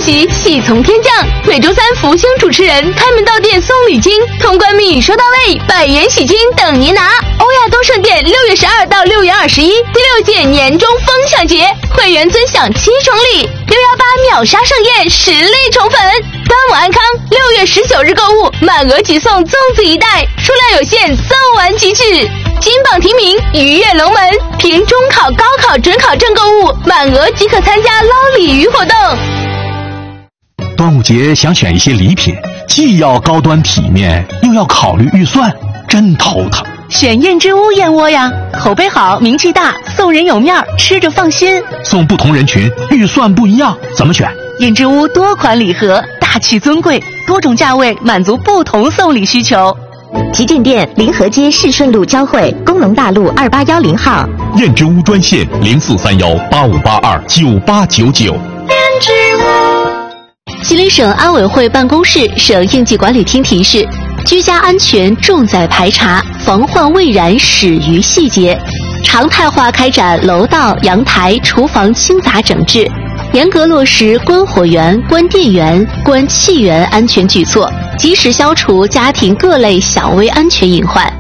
喜喜从天降。每周三福星主持人开门到店送礼金，通关密语收到位，100元喜金等您拿。欧亚东盛店6月12到6月21，第6届年终风享节，会员尊享7重礼，618秒杀盛宴实力宠粉。端午安康，6月19日购物满额即送粽子1袋，数量有限，送完即止。金榜题名，鱼跃龙门，凭中考、高考、准考证购物，满额即可参加捞鲤鱼活动。 端午节想选一些礼品，既要高端体面，又要考虑预算，真头疼。 选燕之屋燕窝呀，口碑好，名气大，送人有面，吃着放心。 送不同人群，预算不一样，怎么选？ 燕之屋多款礼盒，大气尊贵，多种价位，满足不同送礼需求。 旗舰店临河街市顺路交汇，工农大路2810号。 燕之屋专线043185829899。燕之屋。 吉林省安委会办公室、省应急管理厅提示：居家安全重在排查，防患未然始于细节。常态化开展楼道、阳台、厨房清杂整治，严格落实关火源、关电源、关气源安全举措，及时消除家庭各类小微安全隐患。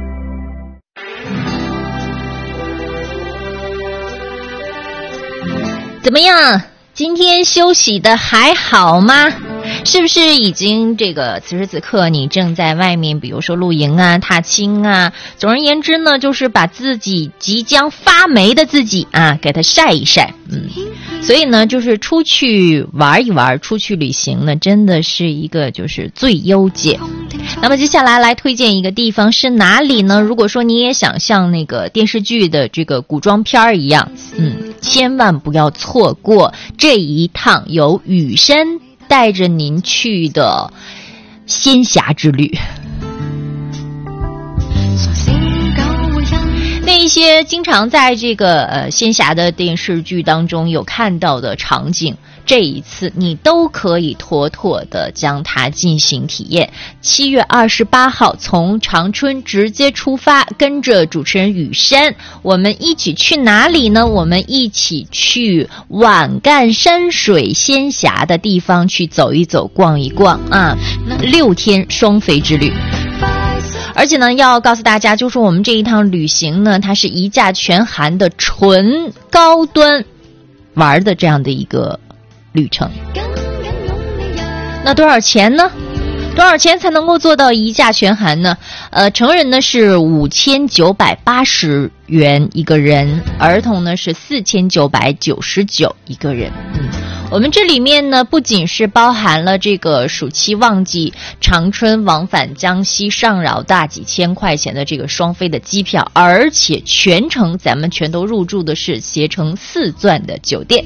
怎么样？今天休息的还好吗？是不是已经此时此刻你正在外面，比如说露营啊、踏青啊，总而言之呢，就是把自己即将发霉的自己啊，给它晒一晒。所以呢，就是出去玩一玩，出去旅行呢，真的是一个就是最优解。那么接下来来推荐一个地方是哪里呢？如果说你也想像那个电视剧的这个古装片一样，千万不要错过这一趟由雨山带着您去的仙侠之旅。那一些经常在这个仙侠的电视剧当中有看到的场景，这一次你都可以妥妥的将它进行体验。7月28号从长春直接出发，跟着主持人雨山，我们一起去哪里呢？我们一起去皖赣山水仙侠的地方去走一走、逛一逛啊！6天双飞之旅。而且呢，要告诉大家，就是我们这一趟旅行呢，它是一价全含的纯高端玩的这样的一个旅程。那多少钱呢？多少钱才能够做到一价全含呢？成人呢是5980元一个人，儿童呢是4999一个人。我们这里面呢，不仅是包含了这个暑期旺季长春往返江西上饶大几千块钱的这个双飞的机票，而且全程咱们全都入住的是携程4钻的酒店。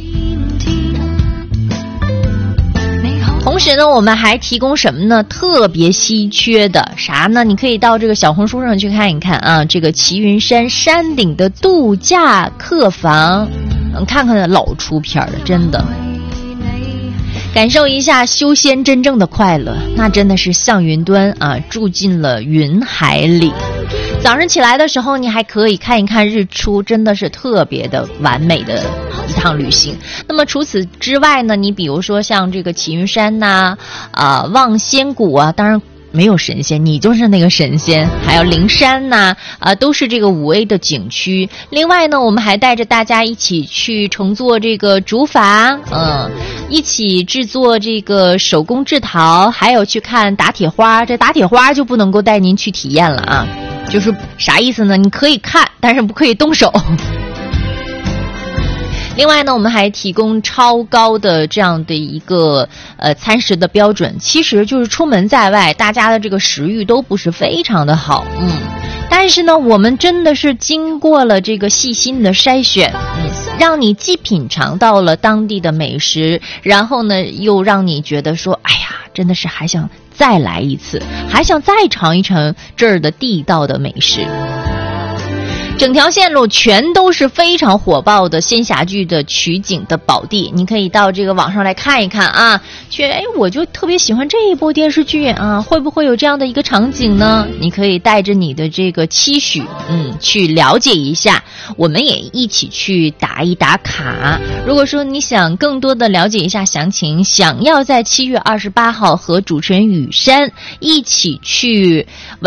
同时呢，我们还提供什么呢？特别稀缺的啥呢？你可以到这个小红书上去看一看啊，这个齐云山山顶的度假客房，看看老出片了，真的。感受一下修仙真正的快乐，那真的是向云端啊，住进了云海里。早上起来的时候，你还可以看一看日出，真的是特别的完美的一趟旅行。那么除此之外呢，你比如说像这个齐云山呐、望仙谷啊，当然没有神仙，你就是那个神仙。还有灵山呐，都是这个5A 的景区。另外呢，我们还带着大家一起去乘坐这个竹筏，一起制作这个手工制陶，还有去看打铁花。这打铁花就不能够带您去体验了啊，就是啥意思呢？你可以看，但是不可以动手。另外呢，我们还提供超高的这样的一个餐食的标准。其实就是出门在外，大家的这个食欲都不是非常的好，但是呢，我们真的是经过了这个细心的筛选，让你既品尝到了当地的美食，然后呢，又让你觉得说，哎呀，真的是还想再来一次，还想再尝一尝这儿的地道的美食。 整条线路全都是非常火爆的仙侠剧的取景的宝地，你可以到这个网上来看一看啊，我就特别喜欢这一部电视剧啊，会不会有这样的一个场景呢？你可以带着你的这个期许，去了解一下，我们也一起去打一打卡。如果说你想更多的了解一下详情，想要在7月28号和主持人雨山一起去